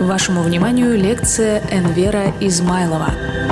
Вашему вниманию лекция Энвера Измайлова.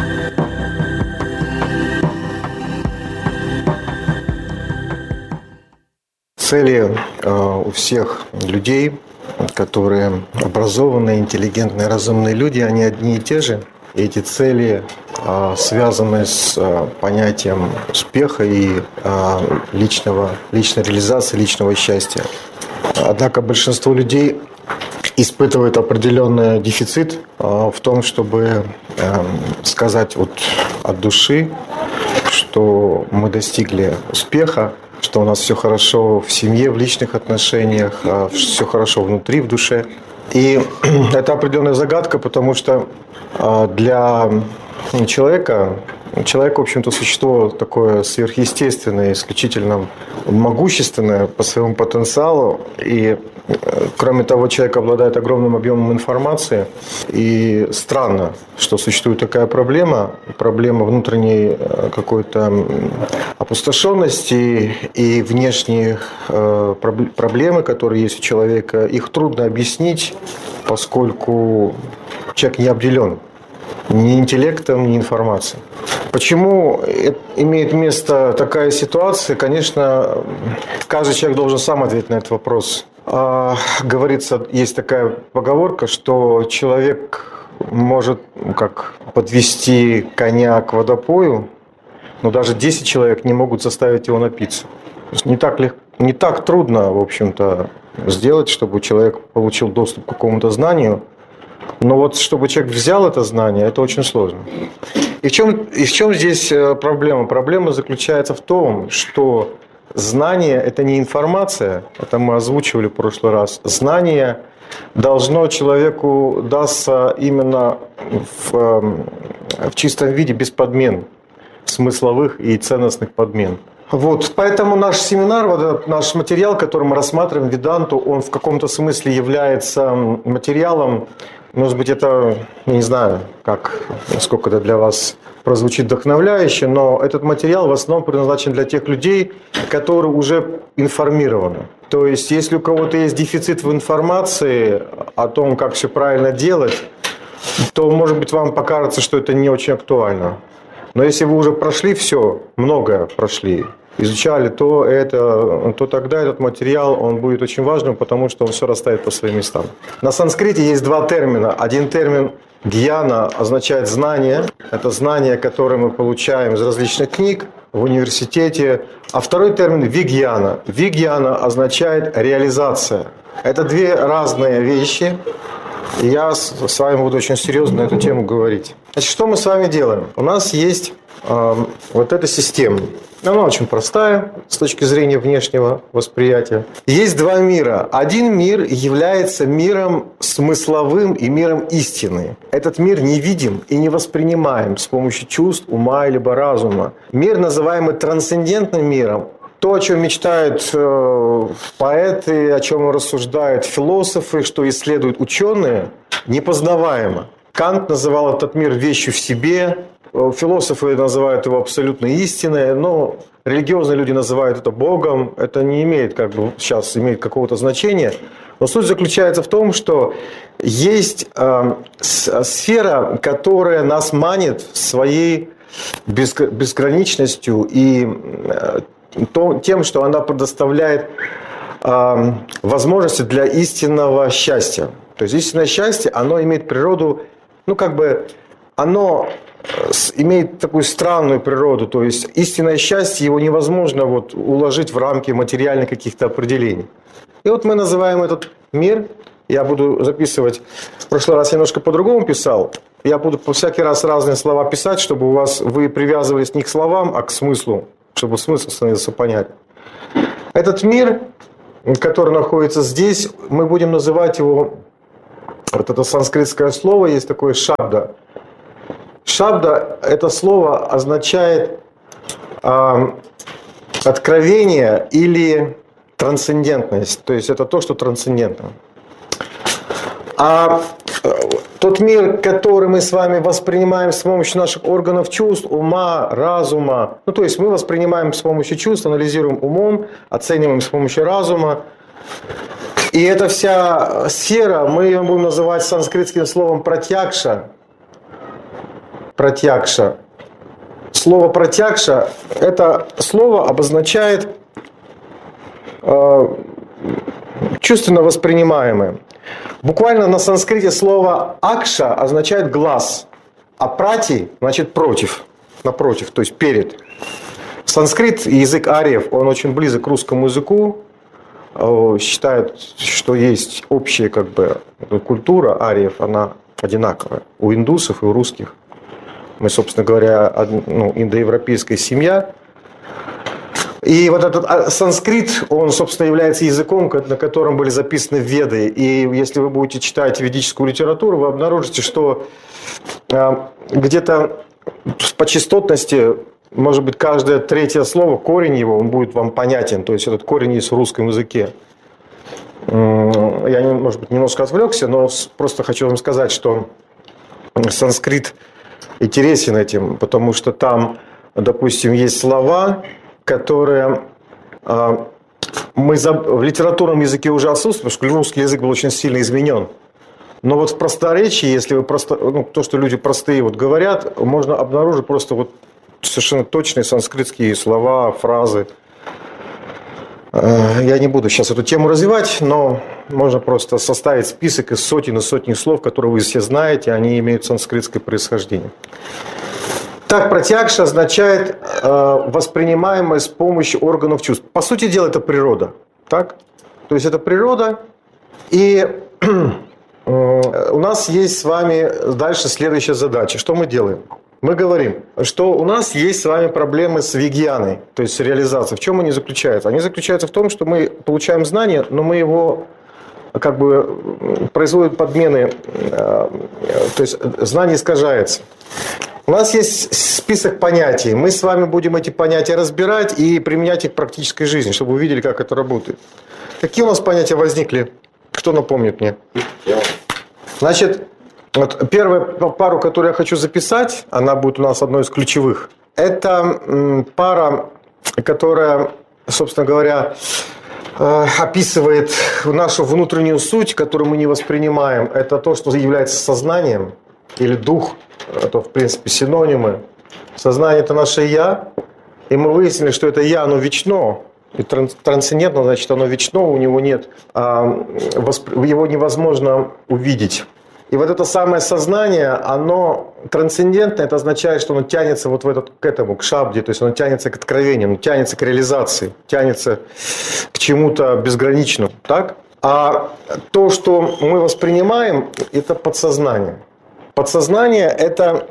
Цели у всех людей, которые образованные, интеллигентные, разумные люди, они одни и те же. И эти цели связаны с понятием успеха и личной реализации, личного счастья. Однако большинство людей испытывает определенный дефицит в том, чтобы сказать от души, что мы достигли успеха, что у нас все хорошо в семье, в личных отношениях, все хорошо внутри, в душе. И это определенная загадка, потому что для человек, в общем-то, существо такое сверхъестественное, исключительно могущественное по своему потенциалу. И, кроме того, человек обладает огромным объемом информации. И странно, что существует такая проблема внутренней какой-то опустошенности и внешние проблемы, которые есть у человека. Их трудно объяснить, поскольку человек не обделен ни интеллектом, ни информацией. Почему имеет место такая ситуация? Конечно, каждый человек должен сам ответить на этот вопрос. Говорится, есть такая поговорка, что человек может подвести коня к водопою, но даже 10 человек не могут заставить его напиться. Не так трудно, в общем-то, сделать, чтобы человек получил доступ к какому-то знанию. Но вот чтобы человек взял это знание, это очень сложно. И в чем здесь проблема? Проблема заключается в том, что знание – это не информация, это мы озвучивали в прошлый раз. Знание должно человеку даться именно в чистом виде, без подмен, смысловых и ценностных подмен. Вот, поэтому наш семинар, вот этот наш материал, который мы рассматриваем, Веданту, он в каком-то смысле является материалом. Может быть, это, не знаю, насколько это для вас прозвучит вдохновляюще, но этот материал в основном предназначен для тех людей, которые уже информированы. То есть, если у кого-то есть дефицит в информации о том, как все правильно делать, то, может быть, вам покажется, что это не очень актуально. Но если вы уже прошли все, многое прошли, изучали, то тогда этот материал он будет очень важным, потому что он все расставит по своим местам. На санскрите есть два термина. Один термин гьяна означает знание. Это знание, которое мы получаем из различных книг в университете. А второй термин вигьяна. Вигьяна означает реализация. Это две разные вещи. И я с вами буду очень серьезно на эту тему говорить. Значит, что мы с вами делаем? У нас есть вот эта система. Она очень простая с точки зрения внешнего восприятия. Есть два мира. Один мир является миром смысловым и миром истины. Этот мир не видим и не воспринимаем с помощью чувств, ума либо разума. Мир, называемый трансцендентным миром, то, о чем мечтают поэты, о чем рассуждают философы, что исследуют ученые, непознаваемо. Кант называл этот мир вещью в себе, философы называют его абсолютной истиной, но религиозные люди называют это Богом. Это не имеет сейчас какого-то значения. Но суть заключается в том, что есть сфера, которая нас манит своей безграничностью и тем, что она предоставляет возможности для истинного счастья. То есть истинное счастье, оно имеет природу, оно имеет такую странную природу. То есть истинное счастье, его невозможно уложить в рамки материальных каких-то определений. И вот мы называем этот мир, я буду записывать, в прошлый раз я немножко по-другому писал, я буду всякий раз разные слова писать, чтобы вы привязывались не к словам, а к смыслу, чтобы смысл становился понятен. Этот мир, который находится здесь, мы будем называть его, вот это санскритское слово, есть такое шабда. Шабда, это слово означает откровение или трансцендентность, то есть это то, что трансцендентно. А тот мир, который мы с вами воспринимаем с помощью наших органов чувств, ума, разума, то есть мы воспринимаем с помощью чувств, анализируем умом, оцениваем с помощью разума, И эта вся сфера, мы ее будем называть санскритским словом пратьякша. Пратьякша. Слово пратьякша, это слово обозначает чувственно воспринимаемое. Буквально на санскрите слово акша означает глаз, а прати значит против, напротив, то есть перед. Санскрит, язык ариев, он очень близок к русскому языку. Считают, что есть общая культура ариев, она одинаковая у индусов и у русских. Мы, собственно говоря, индоевропейская семья. И вот этот санскрит, он, собственно, является языком, на котором были записаны Веды. И если вы будете читать ведическую литературу, вы обнаружите, что где-то по частотности, может быть, каждое третье слово, корень его, он будет вам понятен. То есть этот корень есть в русском языке. Я, может быть, немножко отвлекся, но просто хочу вам сказать, что санскрит интересен этим, потому что там, допустим, есть слова, которые в литературном языке уже отсутствуют, потому что русский язык был очень сильно изменен. Но вот в просторечии, если вы то, что люди простые говорят, можно обнаружить просто совершенно точные санскритские слова, фразы. Я не буду сейчас эту тему развивать, но можно просто составить список из сотен и сотен слов, которые вы все знаете, они имеют санскритское происхождение. Так, пратьякша означает воспринимаемое с помощью органов чувств. По сути дела, это природа. Так? То есть это природа. И у нас есть с вами дальше следующая задача. Что мы делаем? Мы говорим, что у нас есть с вами проблемы с вигьяной, то есть с реализацией. В чем они заключаются? Они заключаются в том, что мы получаем знание, но мы его производят подмены, то есть знание искажается. У нас есть список понятий. Мы с вами будем эти понятия разбирать и применять их в практической жизни, чтобы вы увидели, как это работает. Какие у нас понятия возникли? Кто напомнит мне? Значит, первую пару, которую я хочу записать, она будет у нас одной из ключевых. Это пара, которая, собственно говоря, описывает нашу внутреннюю суть, которую мы не воспринимаем. Это то, что является сознанием или дух. Это, в принципе, синонимы. Сознание – это наше «я». И мы выяснили, что это «я», оно вечно. И трансцендентно, значит, оно вечно, у него нет. Его невозможно увидеть. И вот это самое сознание, оно трансцендентно, это означает, что оно тянется к этому, к шабде, то есть оно тянется к откровению, оно тянется к реализации, тянется к чему-то безграничному. Так? А то, что мы воспринимаем, это подсознание. Подсознание – это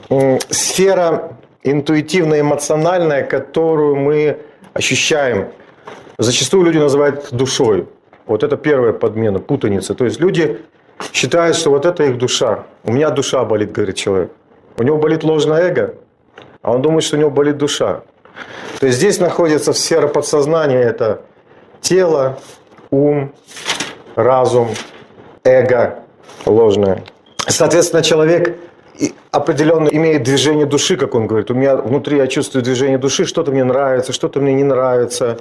сфера интуитивно-эмоциональная, которую мы ощущаем. Зачастую люди называют душой. Вот это первая подмена, путаница. То есть люди считают, что вот это их душа. У меня душа болит, говорит человек. У него болит ложное эго, а он думает, что у него болит душа. То есть здесь находится сфера подсознания. Это тело, ум, разум, эго ложное. Соответственно, человек определенно имеет движение души, как он говорит. У меня внутри я чувствую движение души, что-то мне нравится, что-то мне не нравится.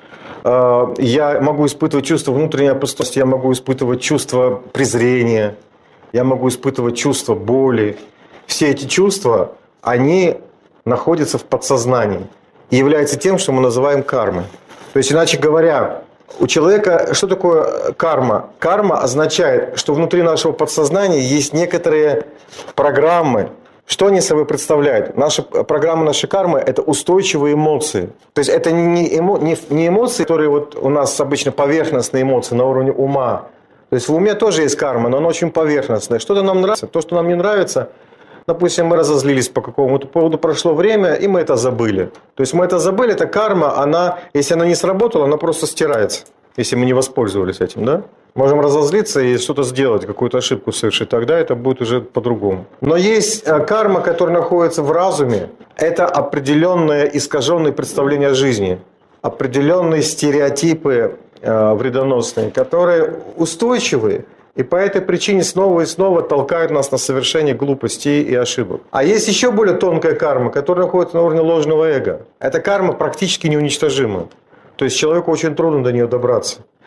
Я могу испытывать чувство внутренней опустошенности, я могу испытывать чувство презрения, я могу испытывать чувство боли. Все эти чувства, они находятся в подсознании и являются тем, что мы называем кармой. То есть, иначе говоря, у человека, что такое карма? Карма означает, что внутри нашего подсознания есть некоторые программы. Что они собой представляют? Наша программа, нашей кармы – это устойчивые эмоции. То есть это не эмоции, которые у нас обычно поверхностные эмоции на уровне ума. То есть в уме тоже есть карма, но она очень поверхностная. Что-то нам нравится, то, что нам не нравится. Допустим, мы разозлились по какому-то поводу, прошло время, и мы это забыли. То есть мы это забыли, эта карма, если она не сработала, она просто стирается, если мы не воспользовались этим, да? Можем разозлиться и что-то сделать, какую-то ошибку совершить, тогда это будет уже по-другому. Но есть карма, которая находится в разуме, это определенное искаженное представление о жизни, определенные стереотипы вредоносные, которые устойчивые, и по этой причине снова и снова толкают нас на совершение глупостей и ошибок. А есть еще более тонкая карма, которая находится на уровне ложного эго. Эта карма практически неуничтожима. То есть человеку очень трудно до нее добраться.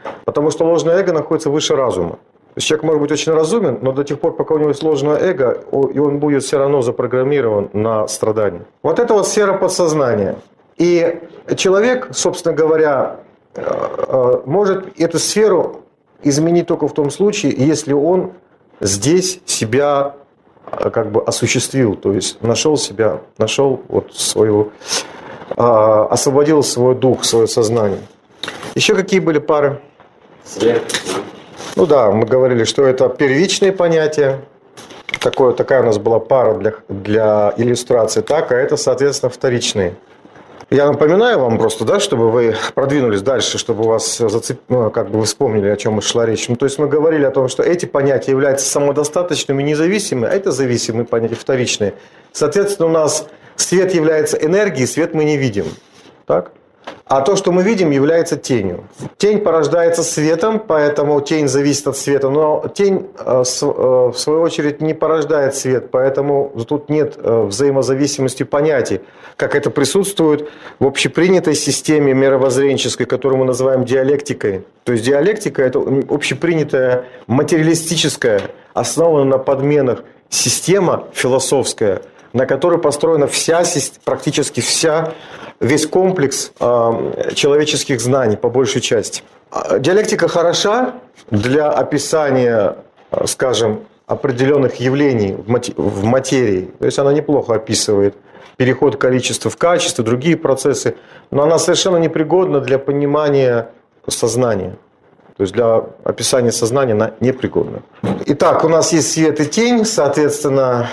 Потому что ложное эго находится выше разума. То есть человек может быть очень разумен, но до тех пор, пока у него есть ложное эго, и он будет все равно запрограммирован на страдания. Вот это вот сфера подсознания. И человек, собственно говоря, может эту сферу изменить только в том случае, если он здесь себя как бы осуществил, то есть нашел себя, нашел вот свою, освободил свой дух, свое сознание. Еще какие были пары? Свет. Ну да, мы говорили, что это первичные понятия. Такая у нас была пара для иллюстрации. Так, а это, соответственно, вторичные. Я напоминаю вам просто, да, чтобы вы продвинулись дальше, чтобы у вас как бы вы вспомнили, о чем шла речь. Ну, то есть мы говорили о том, что эти понятия являются самодостаточными, независимыми, а это зависимые понятия, вторичные. Соответственно, у нас свет является энергией, свет мы не видим. Так? А то, что мы видим, является тенью. Тень порождается светом, поэтому тень зависит от света, но тень, в свою очередь, не порождает свет, поэтому тут нет взаимозависимости понятий, как это присутствует в общепринятой системе мировоззренческой, которую мы называем диалектикой. То есть диалектика – это общепринятая материалистическая, основанная на подменах система философская, на которой построена практически весь комплекс человеческих знаний, по большей части. Диалектика хороша для описания, скажем, определенных явлений в материи. То есть она неплохо описывает переход количества в качество, другие процессы, но она совершенно непригодна для понимания сознания. То есть для описания сознания она непригодна. Итак, у нас есть свет и тень, соответственно,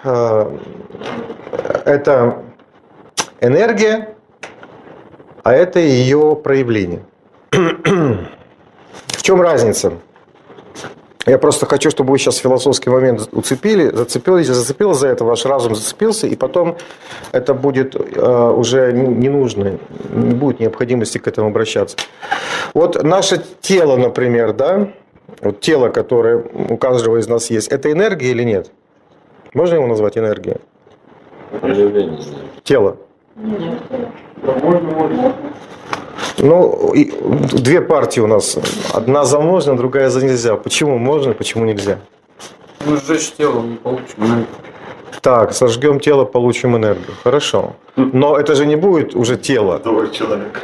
это энергия, а это ее проявление. В чем разница? Я просто хочу, чтобы вы сейчас философский момент зацепилось за это, ваш разум зацепился, и потом это будет уже не нужно, не будет необходимости к этому обращаться. Вот наше тело, например, да, вот тело, которое у каждого из нас есть, это энергия или нет? Можно его назвать энергией? Тело. Нет. Можно. Ну, две партии у нас. Одна за можно, другая за нельзя. Почему можно, почему нельзя? Ну, сжечь тело, не получим энергию. Так, сожгем тело, получим энергию. Хорошо. Но это же не будет уже тело. Добрый человек.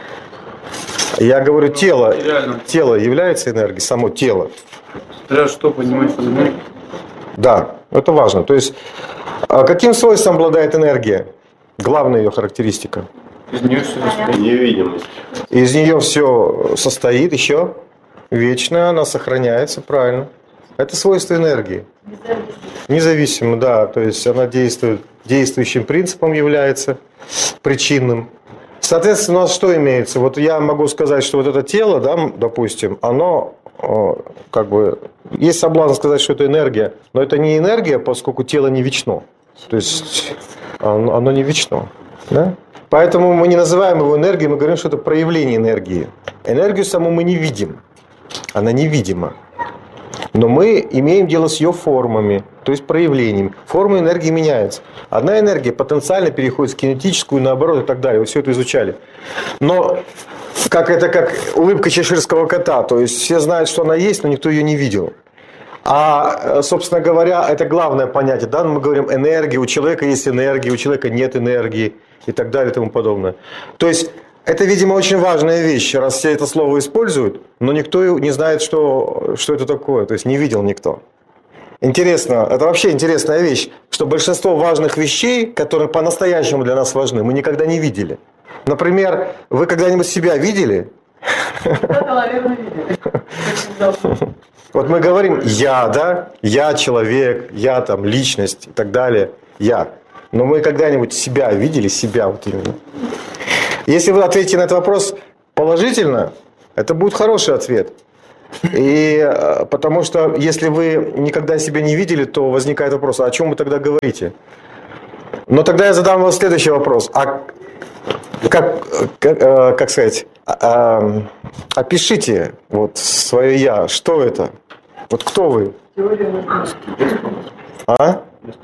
Я говорю, тело. Тело является энергией, само тело. Смотря что понимать под энергией. Да, это важно. То есть, каким свойством обладает энергия? Главная ее характеристика. Из нее все состоит. Невидимость. Из нее все состоит, еще вечная, она сохраняется, правильно. Это свойство энергии. Независимо, да. То есть она действующим принципом является, причинным. Соответственно, у нас что имеется? Вот я могу сказать, что вот это тело, да, допустим, оно как бы... Есть соблазн сказать, что это энергия, но это не энергия, поскольку тело не вечно. То есть оно не вечно. Да? Поэтому мы не называем его энергией, мы говорим, что это проявление энергии. Энергию саму мы не видим. Она невидима. Но мы имеем дело с ее формами, то есть проявлением. Форма энергии меняется. Одна энергия потенциально переходит в кинетическую, наоборот и так далее. Вы все это изучали. Но как улыбка чеширского кота. То есть все знают, что она есть, но никто ее не видел. А, собственно говоря, это главное понятие. Да? Мы говорим энергия, у человека есть энергия, у человека нет энергии и так далее и тому подобное. То есть это, видимо, очень важная вещь, раз все это слово используют, но никто не знает, что это такое, то есть не видел никто. Интересно, это вообще интересная вещь, что большинство важных вещей, которые по-настоящему для нас важны, мы никогда не видели. Например, вы когда-нибудь себя видели? Наверное, видели. Вот мы говорим «я», да? «Я человек», «я там личность» и так далее. «Я». Но мы когда-нибудь себя видели? Себя вот именно. Если вы ответите на этот вопрос положительно, это будет хороший ответ. И потому что если вы никогда себя не видели, то возникает вопрос, а о чем вы тогда говорите? Но тогда я задам вам следующий вопрос. А как сказать, опишите вот свое «я». Что это? Вот кто вы? А?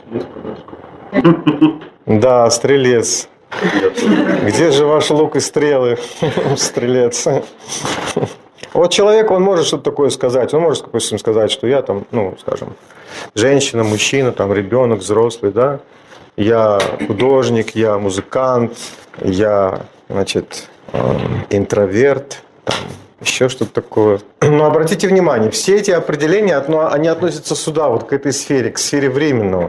Да, стрелец. Где же ваш лук и стрелы, стрелец? Вот человек, он может что-то такое сказать, он может, допустим, сказать, что я там, ну, скажем, женщина, мужчина, там, ребенок, взрослый, да, я художник, я музыкант, я, значит, интроверт, там, еще что-то такое. Но обратите внимание, все эти определения, они относятся сюда, вот к этой сфере, к сфере временного.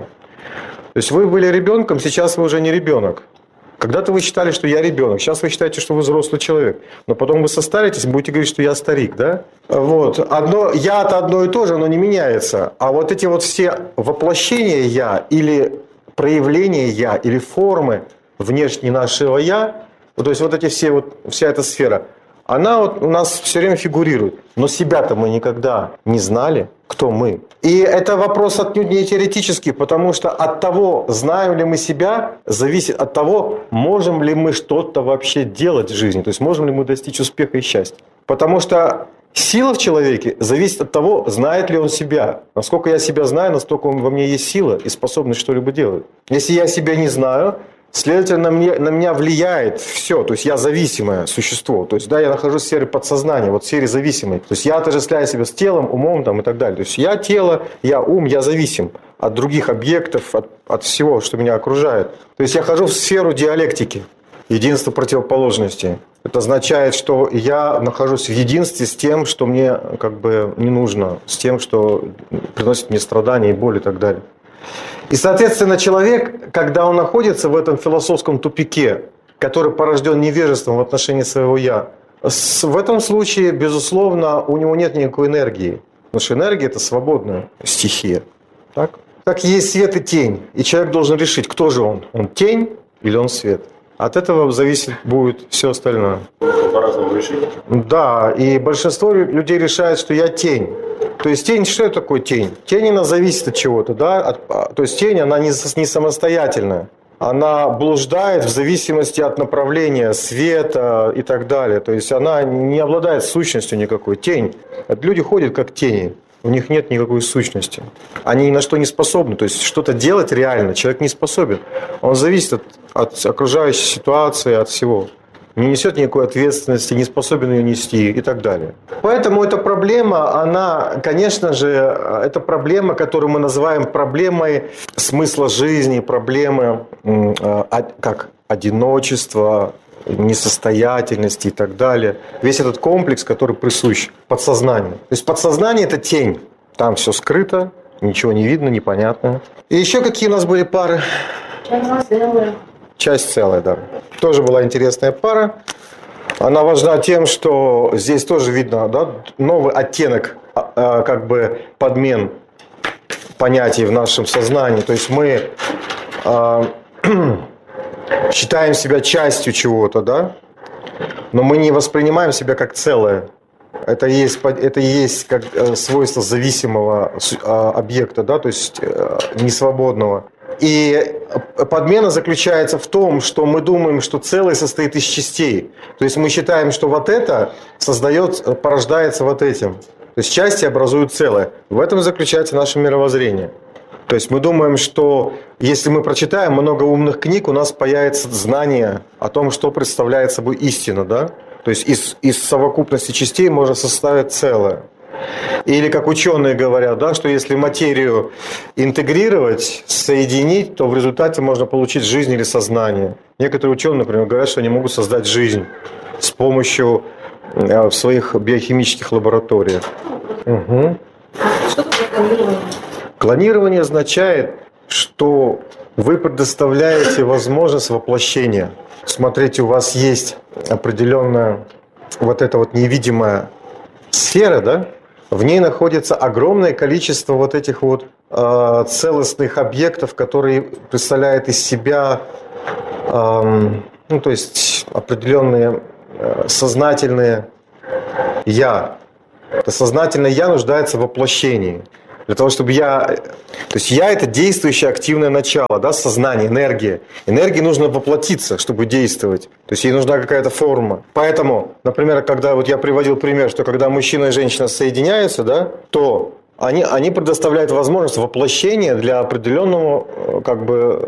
То есть вы были ребенком, сейчас вы уже не ребенок. Когда-то вы считали, что я ребенок, сейчас вы считаете, что вы взрослый человек. Но потом вы состаритесь и будете говорить, что я старик, да? Вот. Я-то одно и то же, оно не меняется. А вот эти вот все воплощения я или проявления я, или формы внешней нашего я, то есть вот эти все, вся эта сфера, она вот у нас все время фигурирует. Но себя-то мы никогда не знали, кто мы. И это вопрос отнюдь не теоретический, потому что от того, знаем ли мы себя, зависит от того, можем ли мы что-то вообще делать в жизни. То есть можем ли мы достичь успеха и счастья. Потому что сила в человеке зависит от того, знает ли он себя. Насколько я себя знаю, настолько во мне есть сила и способность что-либо делать. Если я себя не знаю, следовательно, на меня влияет все. То есть я зависимое существо. То есть да, я нахожусь в сфере подсознания, вот в сфере зависимой. То есть я отождествляю себя с телом, умом там, и так далее. То есть я тело, я ум, я зависим от других объектов, от всего, что меня окружает. То есть я хожу в сферу диалектики, единства противоположностей. Это означает, что я нахожусь в единстве с тем, что мне как бы не нужно, с тем, что приносит мне страдания и боль и так далее. И, соответственно, человек, когда он находится в этом философском тупике, который порожден невежеством в отношении своего «я», в этом случае, безусловно, у него нет никакой энергии. Потому что энергия – это свободная стихия. Так? Так есть свет и тень. И человек должен решить, кто же он. Он тень или он свет. От этого зависит будет все остальное. По-разному решить? Да, и большинство людей решает, что я тень. То есть тень, что такое тень? Тень, она зависит от чего-то, да? То есть тень, она не самостоятельная. Она блуждает в зависимости от направления света и так далее. То есть она не обладает сущностью никакой. Тень. Люди ходят как тени. У них нет никакой сущности. Они ни на что не способны. То есть что-то делать реально человек не способен. Он зависит от окружающей ситуации, от всего. Не несет никакой ответственности, не способен ее нести и так далее. Поэтому эта проблема, она, конечно же, это проблема, которую мы называем проблемой смысла жизни, проблемы как одиночества, несостоятельности и так далее. Весь этот комплекс, который присущ подсознанию. То есть подсознание – это тень. Там все скрыто, ничего не видно, непонятно. И еще какие у нас были пары? Часть целая, да. Тоже была интересная пара. Она важна тем, что здесь тоже видно, да, новый оттенок как бы подмен понятий в нашем сознании. То есть мы считаем себя частью чего-то, да, но мы не воспринимаем себя как целое. Это и есть как свойство зависимого объекта, да, то есть несвободного. И подмена заключается в том, что мы думаем, что целое состоит из частей. То есть мы считаем, что вот это порождается вот этим. То есть части образуют целое. В этом заключается наше мировоззрение. То есть мы думаем, что если мы прочитаем много умных книг, у нас появится знание о том, что представляет собой истина, да? То есть из совокупности частей можно составить целое. Или как ученые говорят, да, что если материю интегрировать, соединить, то в результате можно получить жизнь или сознание. Некоторые ученые, например, говорят, что они могут создать жизнь с помощью в своих биохимических лабораториях. Угу. Что такое клонирование? Клонирование означает, что вы предоставляете возможность воплощения. Смотрите, у вас есть определенная вот эта вот невидимая сфера, да? В ней находится огромное количество вот этих вот целостных объектов, которые представляют из себя, ну, то есть определенные сознательные «я». Это сознательное «я» нуждается в воплощении. Для того, чтобы то есть я – это действующее активное начало, да, сознание, энергия. Энергии нужно воплотиться, чтобы действовать. То есть ей нужна какая-то форма. Поэтому, например, когда вот я приводил пример, что когда мужчина и женщина соединяются, да, то они предоставляют возможность воплощения для определенного как бы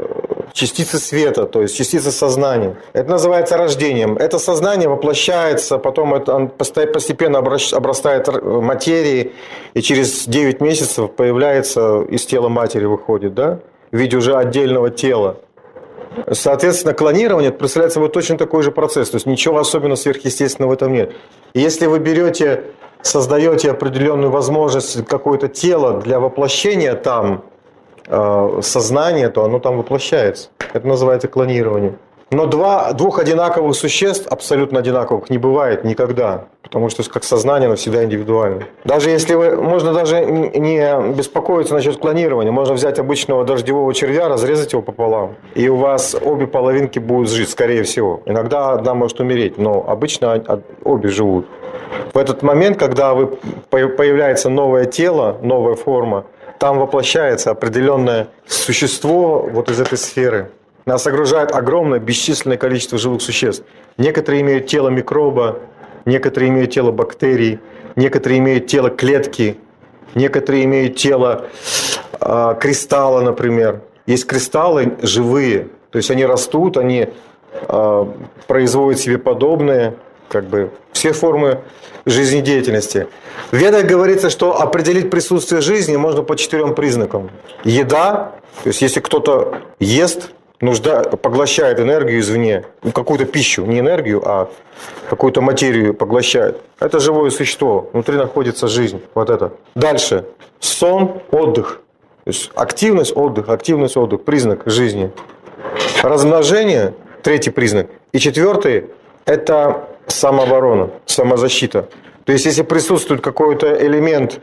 частицы света, то есть частицы сознания. Это называется рождением. Это сознание воплощается, потом это постепенно обрастает материей, и через 9 месяцев появляется из тела матери, выходит, да, в виде уже отдельного тела. Соответственно, клонирование представляет собой точно такой же процесс, то есть ничего особенно сверхъестественного в этом нет. И если вы берете, создаете определенную возможность, какое-то тело для воплощения там, сознание, то оно там воплощается. Это называется клонирование. Но двух одинаковых существ, абсолютно одинаковых, не бывает никогда. Потому что как сознание, оно всегда индивидуально. Даже если можно даже не беспокоиться насчет клонирования. Можно взять обычного дождевого червя, разрезать его пополам. И у вас обе половинки будут жить, скорее всего. Иногда одна может умереть, но обычно обе живут. В этот момент, когда появляется новое тело, новая форма, там воплощается определенное существо вот из этой сферы. Нас окружает огромное бесчисленное количество живых существ. Некоторые имеют тело микроба, некоторые имеют тело бактерий, некоторые имеют тело клетки, некоторые имеют тело кристалла, например. Есть кристаллы живые, то есть они растут, они производят себе подобные, как бы все формы жизнедеятельности. В Ведах говорится, что определить присутствие жизни можно по 4 признакам. Еда, то есть если кто-то ест, поглощает энергию извне, какую-то пищу, не энергию, а какую-то материю поглощает. Это живое существо, внутри находится жизнь. Вот это. Дальше. Сон, отдых. То есть активность, отдых, признак жизни. Размножение, 3 признак. И 4 – это самооборона, самозащита. То есть, если присутствует какой-то элемент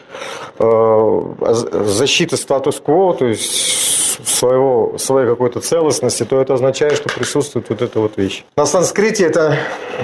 защиты статус-кво, то есть своей какой-то целостности, то это означает, что присутствует вот эта вот вещь. На санскрите это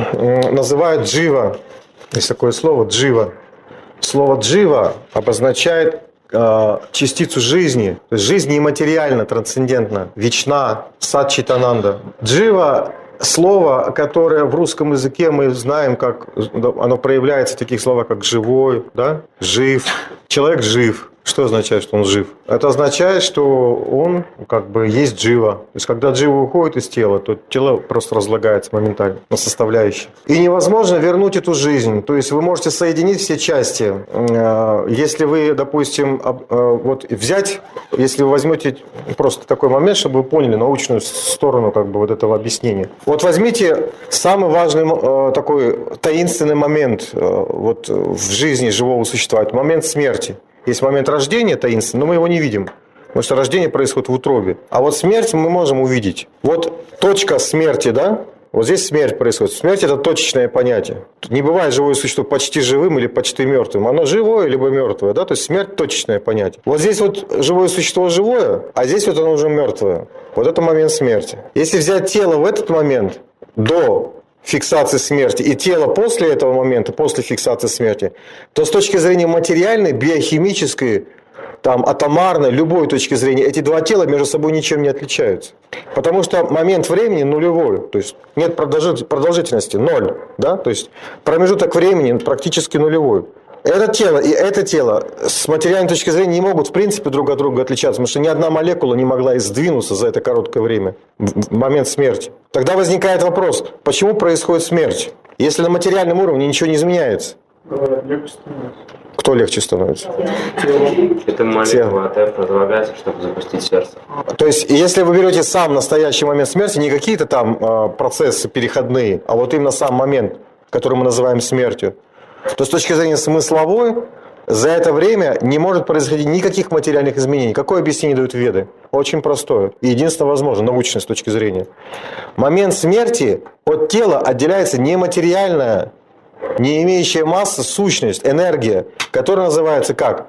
называют джива. Есть такое слово джива. Слово джива обозначает частицу жизни. То есть жизнь нематериальна, трансцендентна, вечна, сад-читананда. Джива – слово, которое в русском языке мы знаем, как оно проявляется в таких словах, как живой, да? Жив. Человек жив. Что означает, что он жив? Это означает, что он как бы есть джива. То есть, когда джива уходит из тела, то тело просто разлагается моментально на составляющие. И невозможно вернуть эту жизнь. То есть, вы можете соединить все части. Если вы, допустим, вот взять, если вы возьмете просто такой момент, чтобы вы поняли научную сторону как бы вот этого объяснения. Вот возьмите самый важный такой таинственный момент вот в жизни живого существа. Это момент смерти. Есть момент рождения таинственный, но мы его не видим. Потому что рождение происходит в утробе. А вот смерть мы можем увидеть. Вот точка смерти, да? Вот здесь смерть происходит. Смерть – это точечное понятие. Не бывает живое существо почти живым или почти мертвым. Оно живое, либо мертвое. Да? То есть смерть – точечное понятие. Вот здесь вот живое существо живое, а здесь вот оно уже мертвое. Вот это момент смерти. Если взять тело в этот момент, до фиксации смерти, и тело после этого момента, после фиксации смерти, то с точки зрения материальной, биохимической, там, атомарной, любой точки зрения, эти два тела между собой ничем не отличаются. Потому что момент времени нулевой, то есть нет продолжительности, 0, да? То есть промежуток времени практически нулевой. Это тело и это тело с материальной точки зрения не могут в принципе друг от друга отличаться, потому что ни одна молекула не могла и сдвинуться за это короткое время, в момент смерти. Тогда возникает вопрос, почему происходит смерть, если на материальном уровне ничего не изменяется? Легче становится. Кто легче становится? Это молекула АТФ разлагается, чтобы запустить сердце. То есть, если вы берете сам настоящий момент смерти, не какие-то там процессы переходные, а вот именно сам момент, который мы называем смертью, то с точки зрения смысловой, за это время не может происходить никаких материальных изменений. Какое объяснение дают Веды? Очень простое. И единственно возможно, научное с точки зрения. Момент смерти от тела отделяется нематериальная, не имеющая массы сущность, энергия, которая называется как?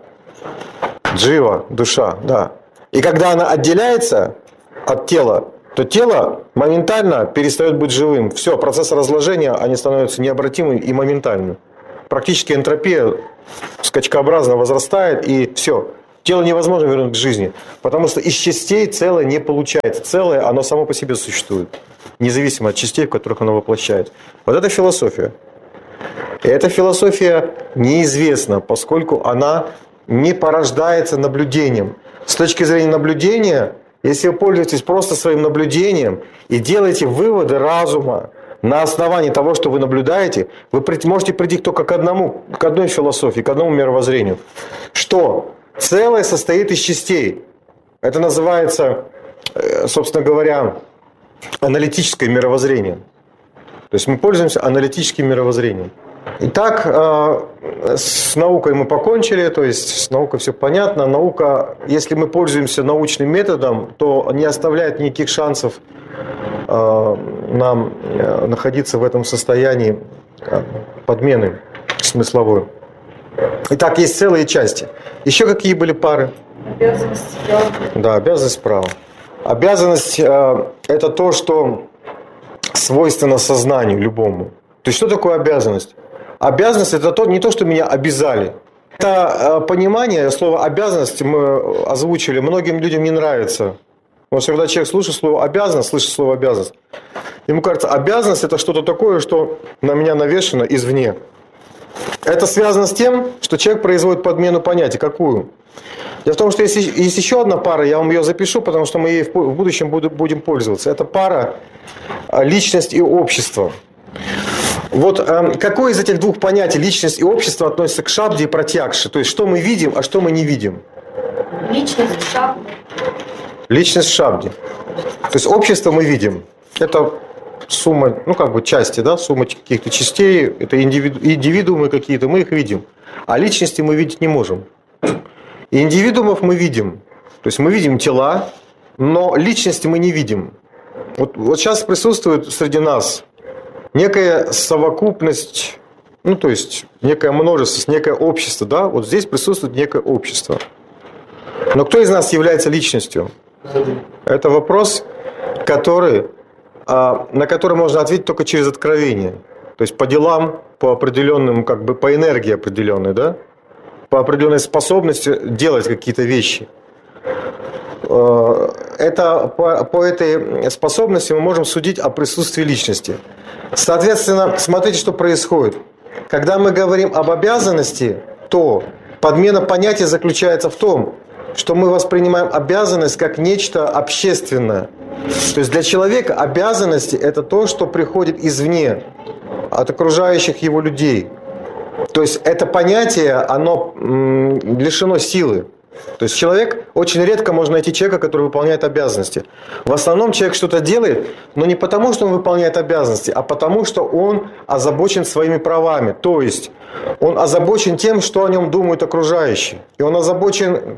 Джива, душа, да. И когда она отделяется от тела, то тело моментально перестает быть живым. Все, процесс разложения, они становятся необратимыми и моментальными. Практически энтропия скачкообразно возрастает, и все. Тело невозможно вернуть к жизни, потому что из частей целое не получается. Целое, оно само по себе существует, независимо от частей, в которых оно воплощает. Вот это философия. И эта философия неизвестна, поскольку она не порождается наблюдением. С точки зрения наблюдения, Если вы пользуетесь просто своим наблюдением и делаете выводы разума на основании того, что вы наблюдаете, вы можете прийти только к одной философии, к одному мировоззрению, что целое состоит из частей. Это называется, собственно говоря, аналитическое мировоззрение. То есть мы пользуемся аналитическим мировоззрением. Итак, с наукой мы покончили, то есть с наукой все понятно. Наука, если мы пользуемся научным методом, то не оставляет никаких шансов нам находиться в этом состоянии подмены смысловой. Итак, есть целые части. Еще какие были пары? Обязанность права. Да, обязанность права. Обязанность это то, что свойственно сознанию любому. То есть что такое обязанность? Обязанность это не то, что меня обязали. Это понимание, слово обязанность мы озвучили, многим людям не нравится. Потому что когда человек слышит слово обязанность, слышит слово обязанность, ему кажется, обязанность это что-то такое, что на меня навешено извне. Это связано с тем, что человек производит подмену понятий. Какую? Дело в том, что есть еще одна пара, я вам ее запишу, потому что мы ей в будущем будем пользоваться. Это пара личность и общество. Вот какое из этих двух понятий, личность и общество, относится к шабде и пратьякше? То есть, что мы видим, а что мы не видим? Личность в шабде. Личность в шабде. То есть, общество мы видим. Это сумма, части, да, сумма каких-то частей, это индивидуумы какие-то, мы их видим. А личности мы видеть не можем. И индивидуумов мы видим. То есть, мы видим тела, но личности мы не видим. Вот сейчас присутствует среди нас некая совокупность, то есть некое множество, некое общество, да? Вот здесь присутствует некое общество. Но кто из нас является личностью? Это вопрос, на который можно ответить только через откровение. То есть по делам, по определенным, по энергии определенной, да? По определенной способности делать какие-то вещи. Это по этой способности мы можем судить о присутствии личности. Соответственно, смотрите, что происходит. Когда мы говорим об обязанности, то подмена понятия заключается в том, что мы воспринимаем обязанность как нечто общественное. То есть для человека обязанности – это то, что приходит извне, от окружающих его людей. То есть это понятие, оно лишено силы. То есть человек, очень редко можно найти человека, который выполняет обязанности. В основном человек что-то делает, но не потому, что он выполняет обязанности, а потому, что он озабочен своими правами. То есть он озабочен тем, что о нем думают окружающие. И он озабочен,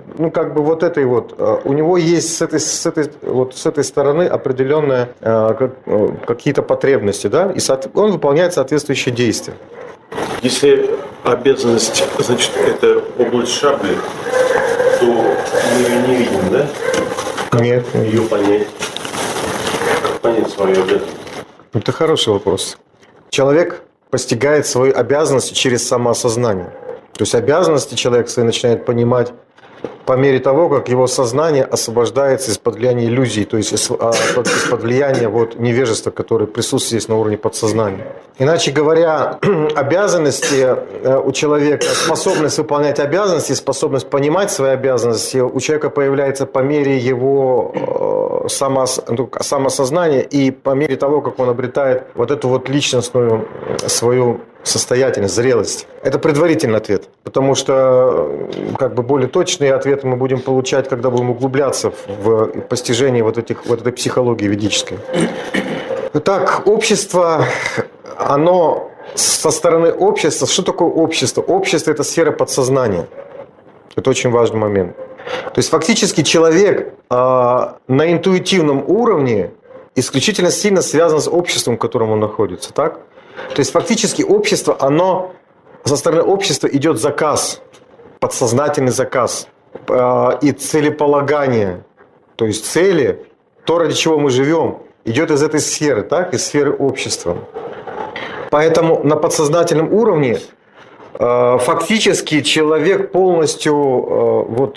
у него есть с этой стороны определенные какие-то потребности, да, и он выполняет соответствующие действия. Если обязанность, значит, это область шабли, то мы ее не видим, да? Нет. Ее понять. Как понять свою обязанность? Это хороший вопрос. Человек постигает свои обязанности через самоосознание. То есть обязанности человек свои начинает понимать по мере того, как его сознание освобождается из-под влияния иллюзий, то есть из-под влияния невежества, которое присутствует здесь на уровне подсознания. Иначе говоря, обязанности у человека, способность выполнять обязанности, способность понимать свои обязанности у человека появляется по мере его самосознания и по мере того, как он обретает эту личностную свою состоятельность, зрелость. Это предварительный ответ, потому что более точные ответы мы будем получать, когда будем углубляться в постижение этой психологии ведической. Итак, общество, оно со стороны общества, что такое общество? Общество – это сфера подсознания. Это очень важный момент. То есть фактически человек на интуитивном уровне исключительно сильно связан с обществом, в котором он находится, так? То есть фактически общество, со стороны общества идет заказ, подсознательный заказ и целеполагание. То есть цели, то, ради чего мы живем, идет из этой сферы, так, из сферы общества. Поэтому на подсознательном уровне фактически человек полностью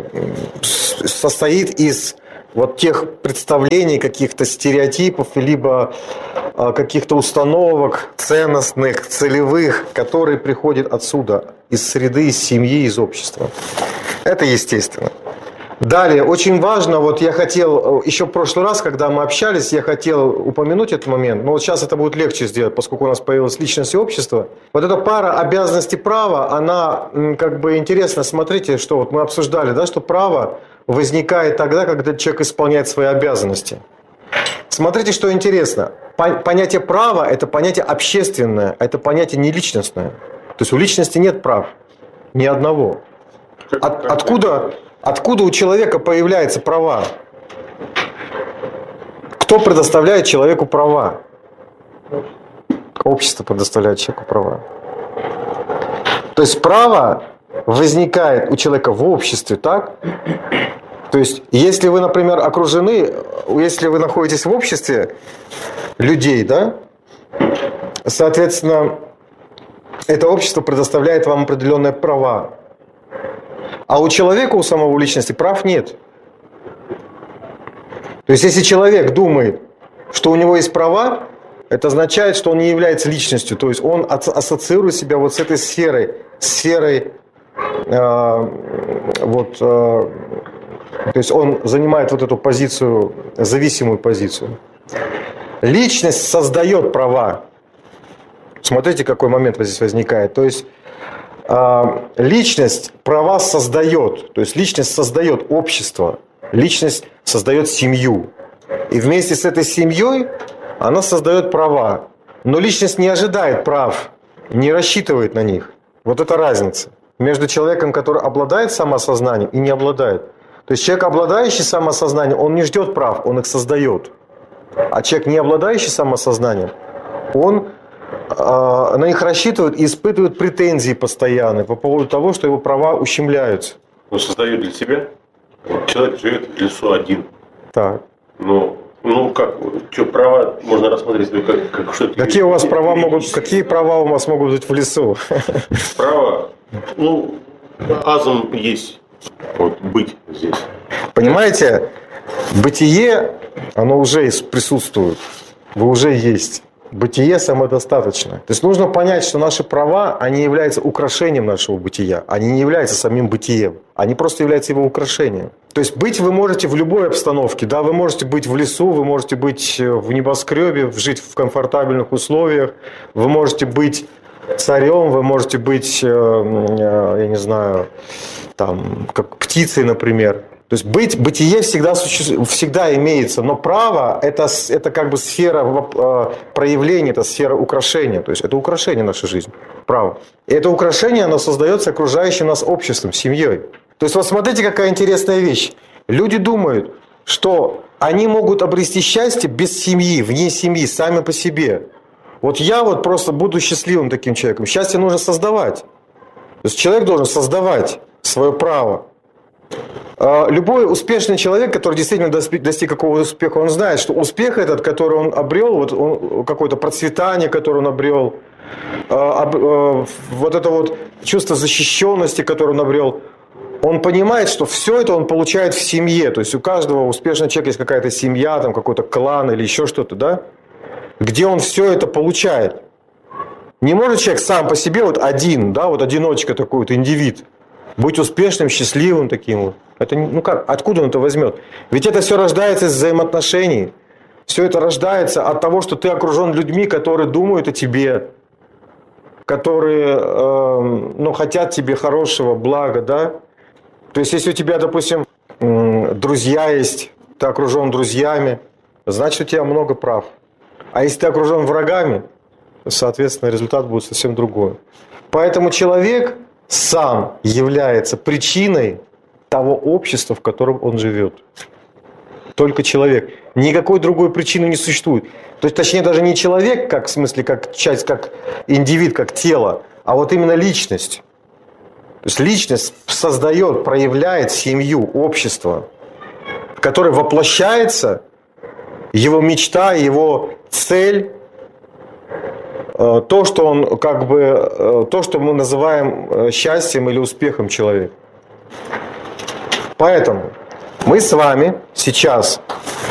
состоит из тех представлений, каких-то стереотипов, либо каких-то установок ценностных, целевых, которые приходят отсюда, из среды, из семьи, из общества. Это естественно. Далее, очень важно, вот я хотел, еще в прошлый раз, когда мы общались, я хотел упомянуть этот момент, но вот сейчас это будет легче сделать, поскольку у нас появилась личность и общество. Вот эта пара обязанности права, она как бы интересно, смотрите, что вот мы обсуждали, да, что право возникает тогда, когда человек исполняет свои обязанности. Смотрите, что интересно. Понятие права – это понятие общественное, это понятие не личностное. То есть у личности нет прав, ни одного. Откуда у человека появляются права? Кто предоставляет человеку права? Общество предоставляет человеку права. То есть право возникает у человека в обществе, так? То есть, если вы, например, окружены, если вы находитесь в обществе людей, да, соответственно, это общество предоставляет вам определенные права. А у человека, у самого личности, прав нет. То есть, если человек думает, что у него есть права, это означает, что он не является личностью. То есть, он ассоциирует себя вот с этой сферой то есть он занимает вот эту позицию, зависимую позицию. Личность создает права. Смотрите, какой момент здесь возникает. То есть личность права создает. То есть личность создает общество. Личность создает семью. И вместе с этой семьей она создает права. Но личность не ожидает прав, не рассчитывает на них. Вот это разница между человеком, который обладает самосознанием, и не обладает. То есть человек, обладающий самосознанием, он не ждет прав, он их создает. А человек, не обладающий самосознанием, он на них рассчитывает и испытывает претензии постоянные по поводу того, что его права ущемляются. Он создает для себя. Вот человек живет в лесу один. Так. Ну как, что, права можно рассмотреть как что-то. Какие права у вас могут быть в лесу? Право, азм есть. Вот, быть здесь. Понимаете, бытие, оно уже присутствует. Вы уже есть. Бытие самодостаточно. То есть нужно понять, что наши права, они являются украшением нашего бытия. Они не являются самим бытием. Они просто являются его украшением. То есть быть вы можете в любой обстановке. Да, вы можете быть в лесу, вы можете быть в небоскребе, жить в комфортабельных условиях. Вы можете быть царем, вы можете быть, я не знаю, там, как птицей, например. То есть бытие всегда имеется, но право это как бы сфера проявления, это сфера украшения. То есть это украшение нашей жизни, право. И это украшение, оно создается окружающим нас обществом, семьей. То есть вот смотрите, какая интересная вещь. Люди думают, что они могут обрести счастье без семьи, вне семьи, сами по себе. Вот я вот просто буду счастливым таким человеком. Счастье нужно создавать. То есть человек должен создавать свое право. Любой успешный человек, который действительно достиг какого-то успеха, он знает, что успех этот, который он обрел, какое-то процветание, которое он обрел, вот это вот чувство защищенности, которое он обрел, он понимает, что все это он получает в семье. То есть у каждого успешного человека есть какая-то семья, там какой-то клан или еще что-то, да? Где он все это получает. Не может человек сам по себе вот один, да, вот одиночка такой вот индивид, быть успешным, счастливым таким вот. Это, как, откуда он это возьмет? Ведь это все рождается из взаимоотношений. Все это рождается от того, что ты окружен людьми, которые думают о тебе, которые хотят тебе хорошего, блага, да? То есть, если у тебя, допустим, друзья есть, ты окружен друзьями, значит, у тебя много прав. А если ты окружен врагами, соответственно, результат будет совсем другой. Поэтому человек сам является причиной того общества, в котором он живет. Только человек. Никакой другой причины не существует. То есть, точнее, даже не человек, как, в смысле, как часть, как индивид, как тело, а вот именно личность. То есть личность создает, проявляет семью, общество, в которое воплощается его мечта, его цель, то, что он как бы, то, что мы называем счастьем или успехом человека. Поэтому мы с вами сейчас